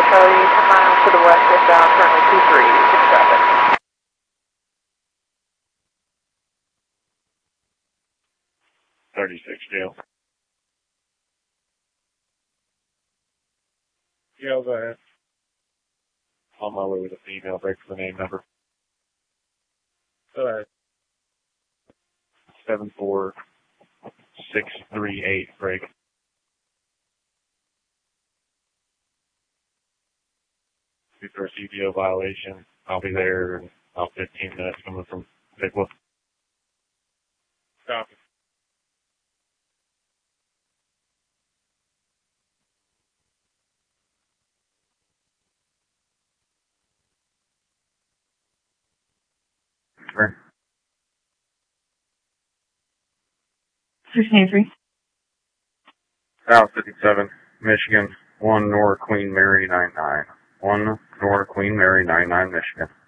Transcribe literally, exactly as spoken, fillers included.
Kelly, ten miles to the west, inbound, currently two three six traffic. thirty-six, Jill. Yeah, go ahead. On my way with a female, break for the name number. Go ahead. seven four six three eight, break. For a C P O violation, I'll be there in about fifteen minutes coming from Bigwood. Copy. Sure. sixteen three. South fifty-seven, Michigan, one Nora Queen Mary nine nine. one Nora Queen Mary nine nine, Michigan.